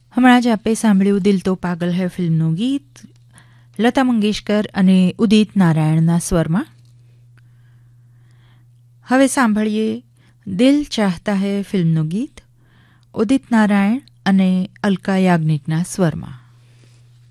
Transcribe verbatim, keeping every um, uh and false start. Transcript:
હમણાં જ આપે સાંભળ્યું દિલ તો પાગલ હૈ ફિલ્મનું ગીત લતા મંગેશકર અને ઉદિત નારાયણના સ્વરમાં. હવે સાંભળીએ દિલ ચાહતા હૈ ફિલ્મનું ગીત ઉદિત નારાયણ અને અલકા યાજ્ઞિકના સ્વરમાં.